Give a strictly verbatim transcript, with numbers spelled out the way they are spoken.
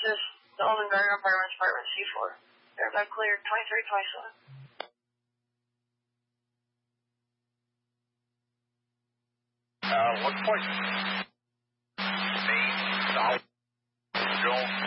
Just the Alden Gardner Fireman's Department, C four. Airbag clear, twenty-three twenty-seven. Uh, one point. Main, south, Jones.